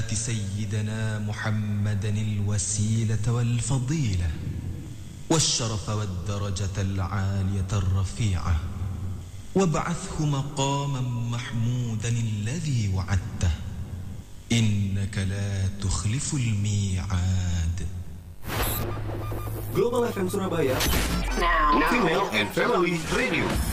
آت سيدنا محمدا الوسيلة والفضيلة والشرف والدرجة العالية الرفيعة وابعثه مقاما محمودا الذي وعدته إنك لا تخلف الميعاد. Global FM Surabaya, Female and Family Radio.